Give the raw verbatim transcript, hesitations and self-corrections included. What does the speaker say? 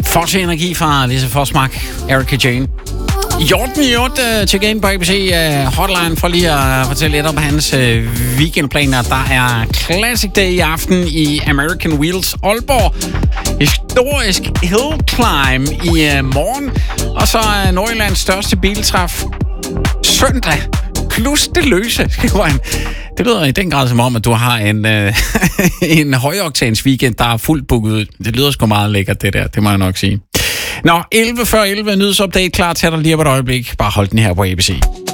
Fortsat energi fra Lise Forsmark, Erika Jane. Hjorten i otte uh, til igen på A B C uh, Hotline for lige at fortælle lidt om hans uh, weekendplaner. Der er Classic Day i aften i American Wheels Aalborg. Historisk hill climb i uh, morgen. Og så uh, Nordjyllands største biltræf søndag. Plus det løse, skriver han. Det lyder i den grad som om, at du har en, øh, en højoktans weekend, der er fuldt booket ud. Det lyder sgu meget lækkert, det der. Det må jeg nok sige. Nå, elleve før elleve nyhedsupdate klar til dig lige om et øjeblik. Bare hold den her på A B C.